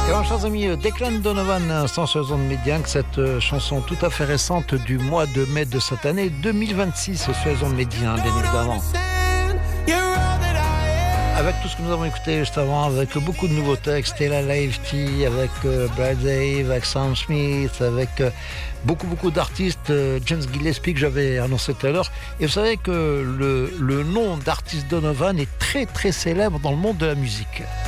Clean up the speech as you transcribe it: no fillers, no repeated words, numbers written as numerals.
Et alors, chers amis, Declan Donovan, sans sur les ondes médias, cette chanson tout à fait récente du mois de mai de cette année 2026 sur les ondes médias, bien évidemment. Avec tout ce que nous avons écouté juste avant, avec beaucoup de nouveaux textes, Stella Laity, avec Brad Dave, avec Sam Smith, avec beaucoup d'artistes, James Gillespie que j'avais annoncé tout à l'heure. Et vous savez que le nom d'artiste Donovan est très très célèbre dans le monde de la musique.